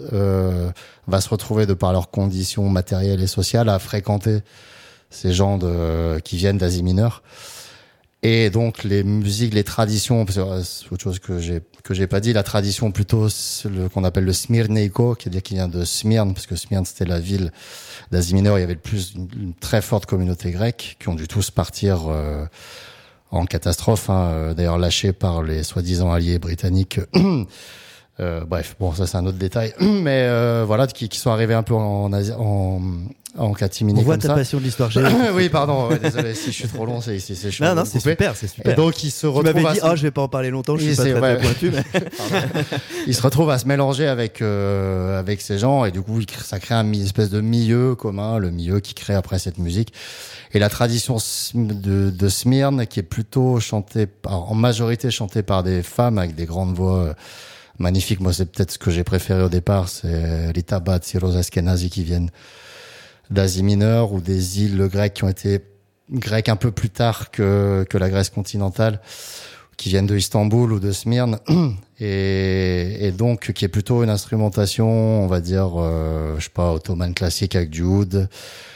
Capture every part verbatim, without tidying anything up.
euh, va se retrouver de par leurs conditions matérielles et sociales à fréquenter ces gens de, qui viennent d'Asie mineure. Et donc les musiques, les traditions, c'est autre chose que j'ai que j'ai pas dit, la tradition plutôt le qu'on appelle le Smirneiko, qui veut dire qui vient de Smyrne, parce que Smyrne c'était la ville d'Asie mineure, il y avait le plus une, une très forte communauté grecque qui ont dû tous partir euh, en catastrophe, hein, d'ailleurs lâchés par les soi-disant alliés britanniques. Euh, bref, bon, ça c'est un autre détail, mais euh, voilà, qui, qui sont arrivés un peu en Asie, en en catimini comme ça. On voit ta passion de l'histoire géo. Oui, pardon, ouais, désolé si je suis trop long, c'est c'est c'est chaud. Non, non, c'est super, c'est super. Et donc ils se retrouvent. Tu m'avais dit, à se... oh, je vais pas en parler longtemps, je suis oui, pas très, ouais. très pointu. Mais... ils se retrouvent à se mélanger avec euh, avec ces gens et du coup, ça crée un espèce de milieu commun, le milieu qui crée après cette musique. Et la tradition de, de Smyrne, qui est plutôt chantée, en majorité chantée par des femmes avec des grandes voix magnifiques. Moi, c'est peut-être ce que j'ai préféré au départ, c'est Rita Batsi, Rosa Askenazi qui viennent d'Asie mineure ou des îles grecques qui ont été grecques un peu plus tard que que la Grèce continentale, qui viennent de Istanbul ou de Smyrne, et, et donc qui est plutôt une instrumentation, on va dire, euh, je sais pas, ottomane classique avec du oud,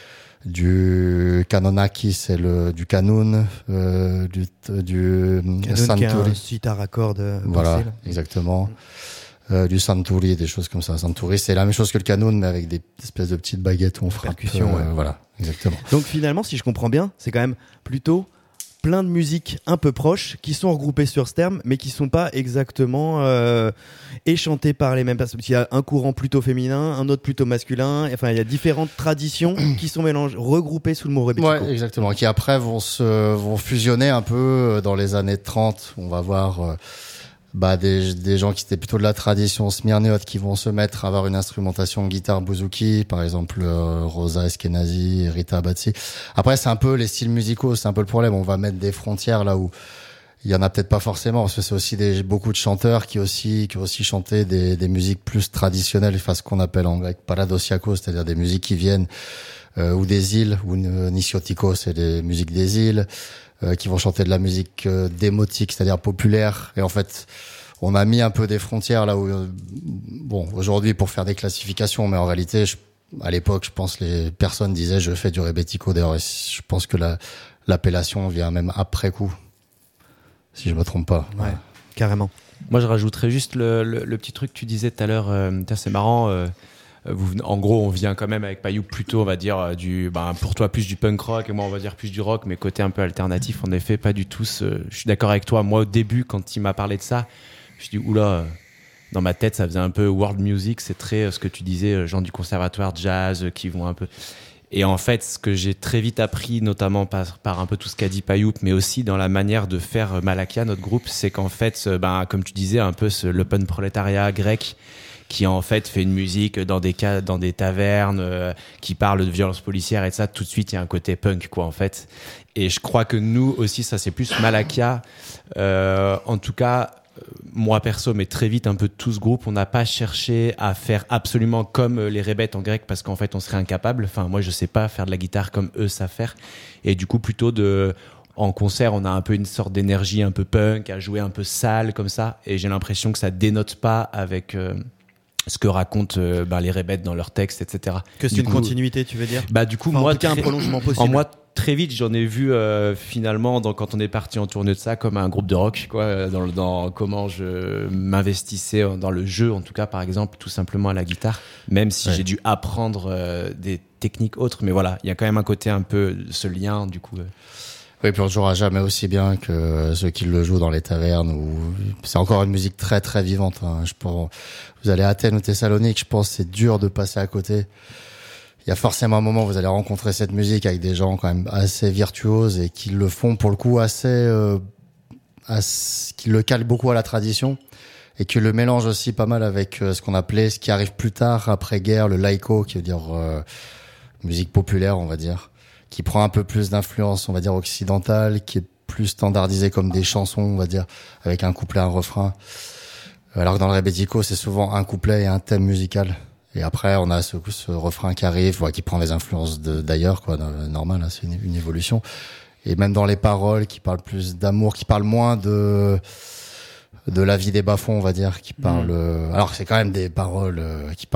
du kanonaki, c'est le du kanoun, euh, du du santuri, sitar à cordes. Voilà, exactement. Euh, du santuri, des choses comme ça. Santuri, c'est la même chose que le kanoun, mais avec des espèces de petites baguettes où on frappe. Percussion, euh, ouais. Voilà, exactement. Donc finalement, si je comprends bien, c'est quand même plutôt plein de musiques un peu proches qui sont regroupées sur ce terme, mais qui sont pas exactement euh, échantées par les mêmes personnes. Il y a un courant plutôt féminin, un autre plutôt masculin. Enfin, il y a différentes traditions qui sont mélangées, regroupées sous le mot rebetiko. Ouais, exactement. Qui après vont se vont fusionner un peu dans les années trente. On va voir. Euh, bah des des gens qui étaient plutôt de la tradition smyrnéote qui vont se mettre à avoir une instrumentation guitare bouzouki, par exemple euh, Rosa Askenazi, Rita Batsi. Après c'est un peu les styles musicaux, c'est un peu le problème, on va mettre des frontières là où il y en a peut-être pas forcément, parce que c'est aussi des beaucoup de chanteurs qui aussi qui ont aussi chanté des des musiques plus traditionnelles, enfin ce qu'on appelle en grec paradosiakos, c'est-à-dire des musiques qui viennent euh, ou des îles, ou euh, nisiotiko, c'est des musiques des îles. Euh, qui vont chanter de la musique euh, démotique, c'est-à-dire populaire. Et en fait, on a mis un peu des frontières là où, euh, bon, aujourd'hui pour faire des classifications, mais en réalité, je, à l'époque, je pense les personnes disaient je fais du rebetiko. D'ailleurs, je pense que la, l'appellation vient même après coup, si je me trompe pas. Ouais, ouais. Carrément. Moi, je rajouterais juste le, le, le petit truc que tu disais tout à l'heure. Euh, c'est marrant. Euh, Vous, en gros, on vient quand même avec Payou plutôt, on va dire, du, ben, pour toi plus du punk rock et moi on va dire plus du rock, mais côté un peu alternatif, en effet, pas du tout. Ce, je suis d'accord avec toi. Moi, au début, quand il m'a parlé de ça, je me suis dit, oula, dans ma tête, ça faisait un peu world music. C'est très ce que tu disais, gens du conservatoire jazz qui vont un peu. Et en fait, ce que j'ai très vite appris, notamment par, par un peu tout ce qu'a dit Payou, mais aussi dans la manière de faire Malakia, notre groupe, c'est qu'en fait, ben, comme tu disais, un peu ce, l'open prolétariat grec, qui en fait fait une musique dans des cas, dans des tavernes, euh, qui parle de violence policière et de ça, tout de suite il y a un côté punk quoi en fait. Et je crois que nous aussi ça c'est plus Malakia. Euh, en tout cas moi perso, mais très vite un peu de tout ce groupe, on n'a pas cherché à faire absolument comme les rébètes en grec parce qu'en fait on serait incapable. Enfin moi je sais pas faire de la guitare comme eux savent faire. Et du coup plutôt de en concert, on a un peu une sorte d'énergie un peu punk, à jouer un peu sale comme ça. Et j'ai l'impression que ça dénote pas avec euh, ce que racontent euh, bah, les rébètes dans leurs textes, et cetera. Que c'est du une coup, continuité, tu veux dire? Bah du coup, enfin, moi, en tout cas, très... un prolongement possible. En moi, très vite, j'en ai vu euh, finalement dans, quand on est parti en tournée de ça comme un groupe de rock, quoi, dans, dans comment je m'investissais dans le jeu, en tout cas, par exemple, tout simplement à la guitare, même si ouais. j'ai dû apprendre euh, des techniques autres, mais voilà, il y a quand même un côté un peu ce lien, du coup. Euh... Oui, puis on jouera jamais aussi bien que ceux qui le jouent dans les tavernes. Où c'est encore une musique très très vivante. Hein. Je pense, vous allez à Athènes ou Thessalonique, je pense que c'est dur de passer à côté. Il y a forcément un moment où vous allez rencontrer cette musique avec des gens quand même assez virtuoses et qui le font pour le coup assez, euh, assez qui le calent beaucoup à la tradition et qui le mélangent aussi pas mal avec euh, ce qu'on appelait, ce qui arrive plus tard après guerre, le laïko, qui veut dire euh, musique populaire, on va dire, qui prend un peu plus d'influence, on va dire, occidentale, qui est plus standardisée comme des chansons, on va dire, avec un couplet, un refrain. Alors que dans le rebetiko, c'est souvent un couplet et un thème musical. Et après, on a ce, ce refrain qui arrive, ouais, qui prend des influences de, d'ailleurs, quoi, normal, hein, c'est une, une évolution. Et même dans les paroles, qui parlent plus d'amour, qui parlent moins de de la vie des bas-fonds, on va dire, qui parlent. Mmh. Euh, alors c'est quand même des paroles euh, qui parlent